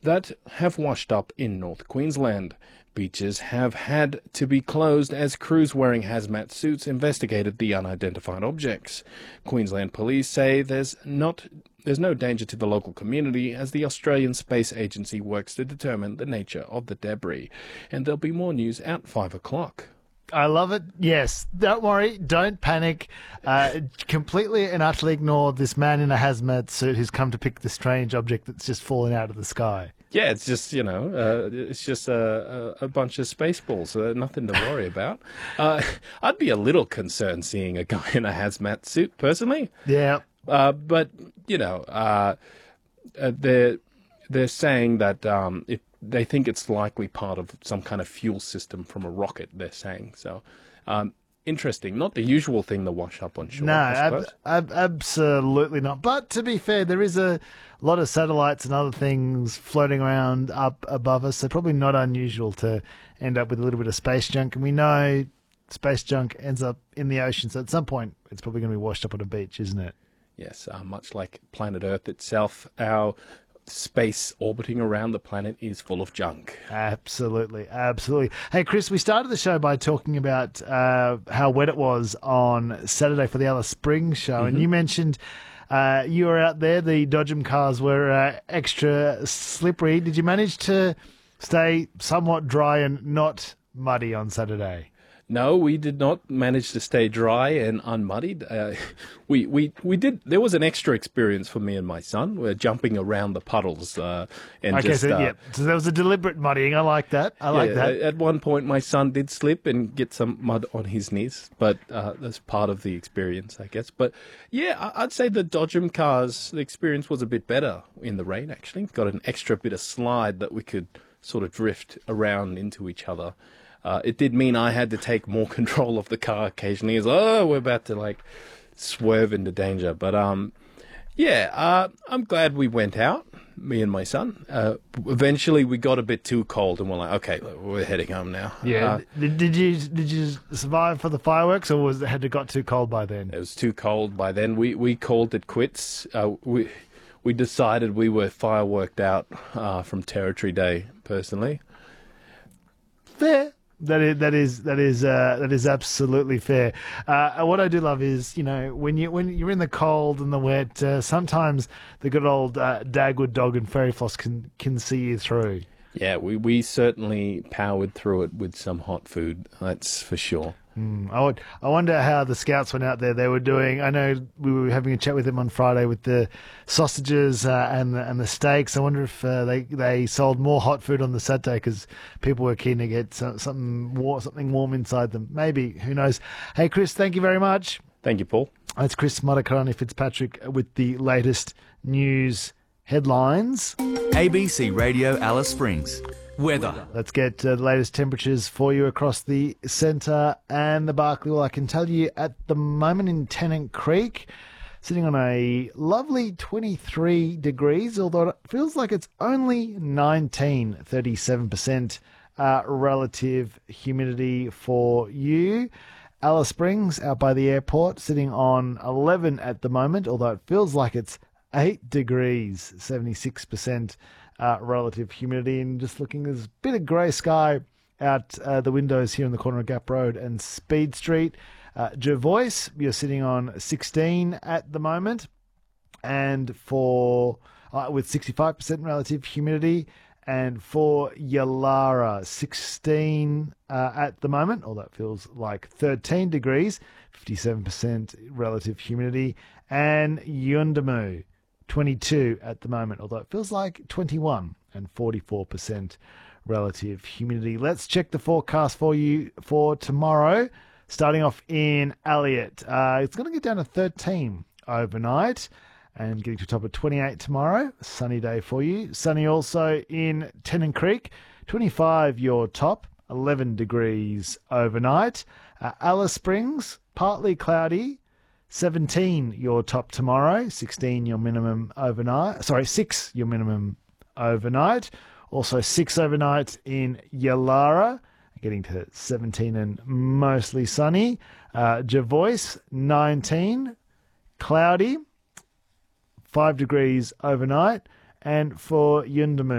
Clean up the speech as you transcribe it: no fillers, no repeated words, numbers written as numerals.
that have washed up in North Queensland. Beaches have had to be closed as crews wearing hazmat suits investigated the unidentified objects. Queensland police say there's no danger to the local community as the Australian Space Agency works to determine the nature of the debris. And there'll be more news at 5 o'clock. I love it. Yes. Don't worry. Don't panic. Completely and utterly ignore this man in a hazmat suit who's come to pick the strange object that's just fallen out of the sky. Yeah, it's just, it's just a bunch of space balls, so nothing to worry about. I'd be a little concerned seeing a guy in a hazmat suit, personally. Yeah. But, they're saying that they think it's likely part of some kind of fuel system from a rocket, they're saying. So, interesting. Not the usual thing to wash up on shore. No, absolutely not. But to be fair, there is a lot of satellites and other things floating around up above us, so probably not unusual to end up with a little bit of space junk. And we know space junk ends up in the ocean, so at some point it's probably going to be washed up on a beach, isn't it? Yes, much like planet Earth itself, our space orbiting around the planet is full of junk. Absolutely, absolutely. Hey, Chris, we started the show by talking about how wet it was on Saturday for the Alice Springs show, and you mentioned you were out there, the Dodgem cars were extra slippery. Did you manage to stay somewhat dry and not muddy on Saturday? No, we did not manage to stay dry and unmuddied. We did. There was an extra experience for me and my son. We're jumping around the puddles So there was a deliberate muddying. I like that. At one point, my son did slip and get some mud on his knees, but that's part of the experience, I guess. But yeah, I'd say the Dodgem cars, the experience was a bit better in the rain. Actually, got an extra bit of slide that we could sort of drift around into each other. It did mean I had to take more control of the car occasionally. As we're about to swerve into danger. But I'm glad we went out, me and my son. Eventually, we got a bit too cold, and we're like, okay, we're heading home now. Yeah. Did you survive for the fireworks, or had it got too cold by then? It was too cold by then. We called it quits. We decided we were fireworked out from Territory Day. Personally, fair. That is absolutely fair. What I do love is, when you're in the cold and the wet, sometimes the good old Dagwood dog and fairy floss can see you through. Yeah, we certainly powered through it with some hot food. That's for sure. I wonder how the scouts went out there. They were doing. I know we were having a chat with them on Friday with the sausages and the steaks. I wonder if they sold more hot food on the Saturday because people were keen to get something warm inside them. Maybe, who knows? Hey, Chris, thank you very much. Thank you, Paul. That's Chris Matakarani Fitzpatrick with the latest news headlines. ABC Radio Alice Springs. Weather. Let's get the latest temperatures for you across the centre and the Barkly. Well, I can tell you at the moment in Tennant Creek, sitting on a lovely 23 degrees, although it feels like it's only 37% relative humidity for you. Alice Springs, out by the airport, sitting on 11 at the moment, although it feels like it's 8 degrees, 76% relative humidity, and just looking, there's a bit of grey sky out the windows here in the corner of Gap Road and Speed Street. Jervois, you're sitting on 16 at the moment, and with 65% relative humidity, and for Yalara, 16 at the moment, although it feels like 13 degrees, 57% relative humidity, and Yuendumu, 22 at the moment, although it feels like 21 and 44% relative humidity. Let's check the forecast for you for tomorrow. Starting off in Elliot, it's going to get down to 13 overnight and getting to a top of 28 tomorrow. Sunny day for you. Sunny also in Tennant Creek, 25 your top, 11 degrees overnight. Alice Springs, partly cloudy, 17 your top tomorrow, 16 your minimum overnight. 6 your minimum overnight. Also 6 overnight in Yalara, getting to 17 and mostly sunny. Jervois, 19, cloudy, 5 degrees overnight. And for Yuendumu,